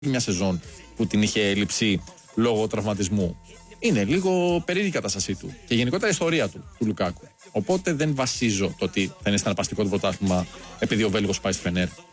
μια σεζόν που την είχε έλλειψη λόγω τραυματισμού. Είναι λίγο περίεργη η κατάστασή του και γενικότερα η ιστορία του Λουκάκου. Οπότε δεν βασίζω το ότι θα είναι συναρπαστικό το πρωτάθλημα επειδή ο Βέλγος πάει στη Φενέρ.